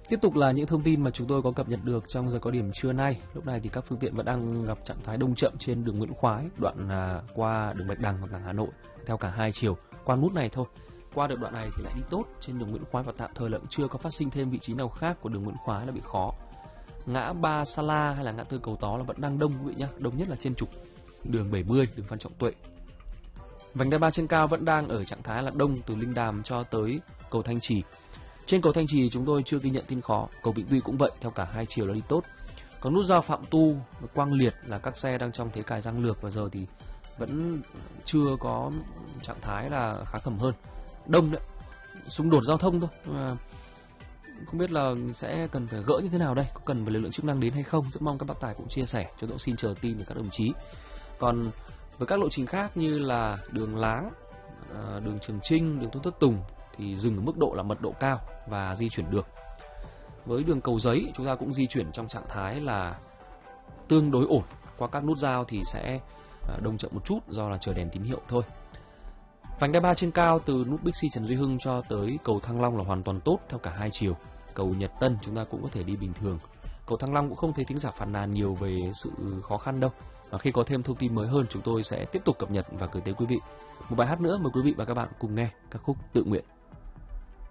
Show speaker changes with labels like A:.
A: Tiếp tục là những thông tin mà chúng tôi có cập nhật được trong giờ cao điểm trưa nay. Lúc này thì các phương tiện vẫn đang gặp trạng thái đông chậm trên đường Nguyễn Khoái, đoạn qua đường Bạch Đằng và cảng Hà Nội theo cả hai chiều. Qua nút này thôi. Qua được đoạn này thì lại đi tốt trên đường Nguyễn Khoái và tạm thời là cũng chưa có phát sinh thêm vị trí nào khác của đường Nguyễn Khoái là bị khó. Ngã Ba Sa La hay là ngã tư Cầu Tó là vẫn đang đông quý vị nhé, đông nhất là trên trục đường 70, đường Phan Trọng Tuệ. Vành đai 3 trên cao vẫn đang ở trạng thái là đông từ Linh Đàm cho tới cầu Thanh Trì. Trên cầu Thanh Trì chúng tôi chưa ghi nhận tin khó, cầu Vĩnh Tuy cũng vậy, theo cả hai chiều là đi tốt. Còn nút giao Phạm Tu, Quang Liệt là các xe đang trong thế cài răng lược và giờ thì vẫn chưa có trạng thái là khá khẩm hơn. Đông đấy, xung đột giao thông thôi. Mà không biết là sẽ cần phải gỡ như thế nào đây, có cần phải lực lượng chức năng đến hay không. Rất mong các bác tài cũng chia sẻ, chúng tôi xin chờ tin từ các đồng chí. Còn với các lộ trình khác như là đường Láng, đường Trường Trinh, đường Tôn Thất Tùng thì dừng ở mức độ là mật độ cao và di chuyển được. Với đường Cầu Giấy chúng ta cũng di chuyển trong trạng thái là tương đối ổn. Qua các nút giao thì sẽ đông chậm một chút do là chờ đèn tín hiệu thôi. Vành đai 3 trên cao từ nút Bixi Trần Duy Hưng cho tới cầu Thăng Long là hoàn toàn tốt theo cả hai chiều. Cầu Nhật Tân chúng ta cũng có thể đi bình thường. Cầu Thăng Long cũng không thấy thính giả phàn nàn nhiều về sự khó khăn đâu. Và khi có thêm thông tin mới hơn chúng tôi sẽ tiếp tục cập nhật và gửi tới quý vị. Một bài hát nữa mời quý vị và các bạn cùng nghe ca khúc Tự Nguyện.